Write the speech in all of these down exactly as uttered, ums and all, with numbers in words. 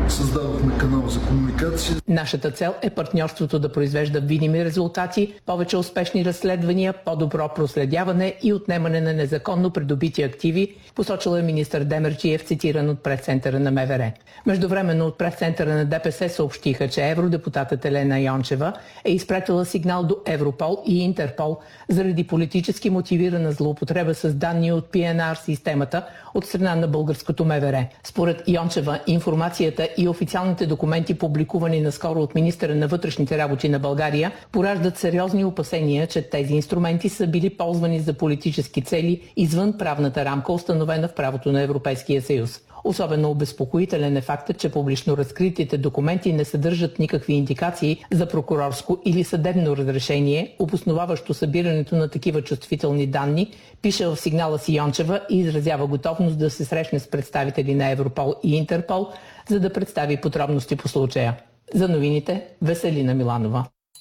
Създадохме канал за комуникация. Нашата цел е партньорството да произвежда видими резултати, повече успешни разследвания, по-добро проследяване и отнемане на незаконно придобити активи, посочил е министър Демерджиев, цитиран от пресцентъра на МВР. Междувременно от пресцентъра на ДПС съобщиха, че евродепутатът Елена Йончева е изпратила сигнал до Европол и Интерпол заради политически мотивирана злоупотреба с данни от Пи Ен Ар системата от страна на българското МВР. Според Йончева, информацията и официалните документи, публикувани наскоро от министъра на вътрешните работи на България, пораждат сериозни опасения, че тези инструменти са били ползвани за политически цели извън правната рамка, установена в правото на Европейския съюз. Особено обезпокоителен е фактът, че публично разкритите документи не съдържат никакви индикации за прокурорско или съдебно разрешение, обосноваващо събирането на такива чувствителни данни, пише в сигнала си Йончева и изразява готовност да се срещне с представители на Европол и Интерпол, за да представи подробности по случая. За новините Веселина Миланова.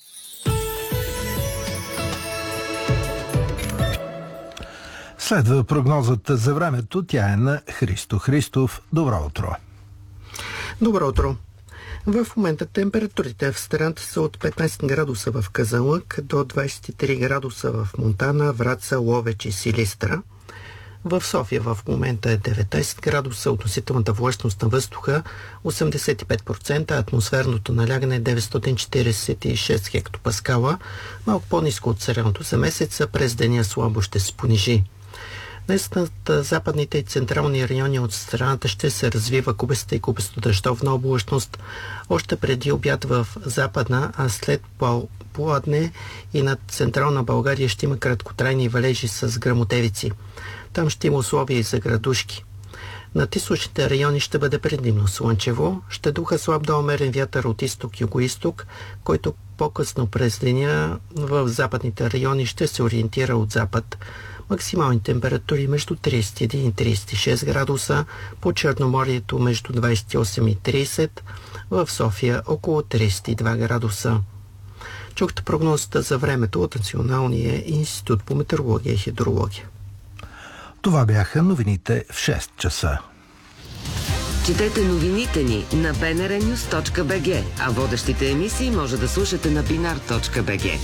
Следва прогнозата за времето. Тя е на Христо Христов. Добро утро! Добро утро! В момента температурите в страната са от петнайсет градуса в Казанлък до двайсет и три градуса в Монтана, Враца, Ловеч и Силистра. В София в момента е деветнайсет градуса, относителната влажност на въздуха осемдесет и пет процента, атмосферното налягане е деветстотин четирийсет и шест хектопаскала, малко по-ниско от средното за месеца, през деня слабо ще се понижи. Днес над западните и централни райони от страната ще се развива купеста и купесто-дъждовна облачност. Още преди обяд в западна, а след поладне и над централна България ще има краткотрайни валежи с гръмотевици. Там ще има условия и за градушки. Над източните райони ще бъде предимно слънчево. Ще духа слаб до умерен вятър от изток-югоизток, който по-късно през деня в западните райони ще се ориентира от запад. Максимални температури между трийсет и един и трийсет и шест градуса, по Черноморието между двайсет и осем и трийсет, в София около трийсет и два градуса. Чухте прогнозата за времето от Националния институт по метеорология и хидрология. Това бяха новините в шест часа. Четете новините ни на би ен ар нюз точка би джи, а водещите емисии може да слушате на бинар точка би джи.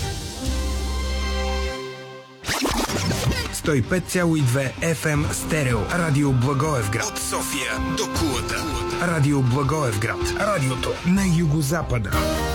сто и пет цяло и две Еф Ем стерео. Радио Благоевград. От София до Кулата. Радио Благоевград. Радиото на югозапада.